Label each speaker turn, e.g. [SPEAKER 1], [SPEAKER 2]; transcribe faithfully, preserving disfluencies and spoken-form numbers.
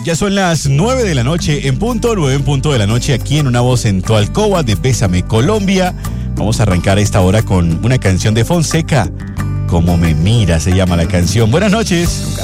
[SPEAKER 1] Ya son las nueve de la noche en punto, nueve en punto de la noche aquí en Una Voz en tu Alcoba de Bésame Colombia. Vamos a arrancar esta hora con una canción de Fonseca. Como me mira se llama la canción. Buenas noches.